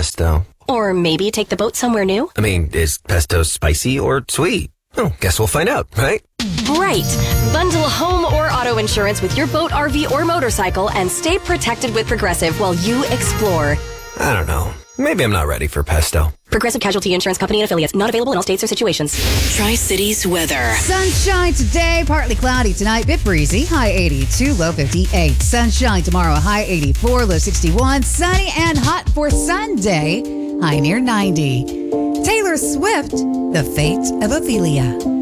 pesto. Or maybe take the boat somewhere new? I mean, is pesto spicy or sweet? Oh, guess we'll find out, right? Right. Bundle home or auto insurance with your boat, RV, or motorcycle and stay protected with Progressive while you explore. I don't know. Maybe I'm not ready for pesto. Progressive Casualty Insurance Company and Affiliates. Not available in all states or situations. Tri-Cities weather. Sunshine today, partly cloudy tonight, bit breezy, high 82, low 58. Sunshine tomorrow, high 84, low 61. Sunny and hot for Sunday, high near 90. Taylor Swift, The Fate of Ophelia.